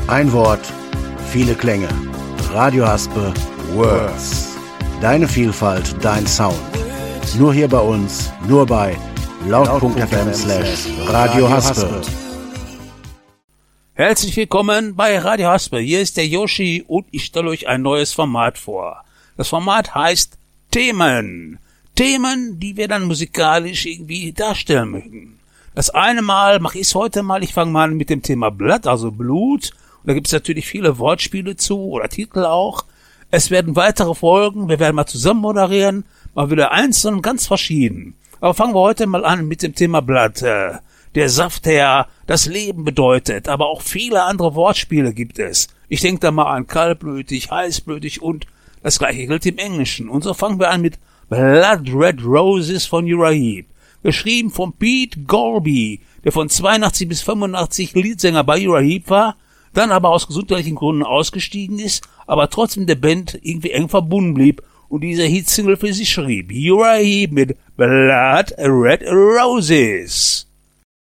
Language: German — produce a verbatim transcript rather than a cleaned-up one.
Ein Wort, viele Klänge. Radio Haspe Words. Deine Vielfalt, dein Sound. Nur hier bei uns, nur bei laut.fm slash Radio Haspe. Herzlich willkommen bei Radio Haspe. Hier ist der Yoshi und ich stelle euch ein neues Format vor. Das Format heißt Themen. Themen, die wir dann musikalisch irgendwie darstellen möchten. Das eine Mal mache ich es heute mal. Ich fange mal an mit dem Thema Blood, also Blut. Und da gibt es natürlich viele Wortspiele zu oder Titel auch. Es werden weitere Folgen. Wir werden mal zusammen moderieren. Mal wieder einzeln, ganz verschieden. Aber fangen wir heute mal an mit dem Thema Blood. Der Saft, der das Leben bedeutet. Aber auch viele andere Wortspiele gibt es. Ich denke da mal an kaltblütig, heißblütig und das gleiche gilt im Englischen. Und so fangen wir an mit Blood Red Roses von Uriah Heep. Geschrieben von Pete Golby, der von zweiundachtzig bis fünfundachtzig Leadsänger bei Uriah Heep war, dann aber aus gesundheitlichen Gründen ausgestiegen ist, aber trotzdem der Band irgendwie eng verbunden blieb und dieser Hit-Single für sich schrieb. Uriah Heep mit Blood Red Roses.